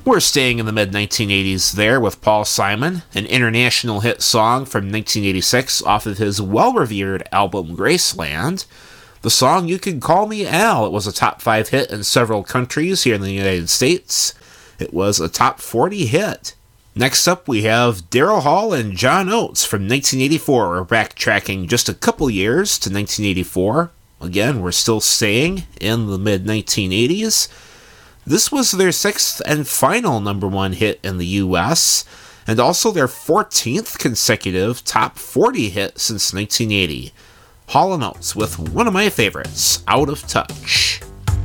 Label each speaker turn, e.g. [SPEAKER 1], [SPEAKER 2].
[SPEAKER 1] We're staying in the mid-1980s there with Paul Simon, an international hit song from 1986 off of his well-revered album Graceland. The song You Can Call Me Al. It was a top 5 hit in several countries here in the United States. It was a top 40 hit. Next up, we have Daryl Hall and John Oates from 1984. We're backtracking just a couple years to 1984. Again, we're still staying in the mid-1980s. This was their 6th and final number 1 hit in the US, and also their 14th consecutive top 40 hit since 1980. Hall & Oates with one of my favorites, Out of Touch.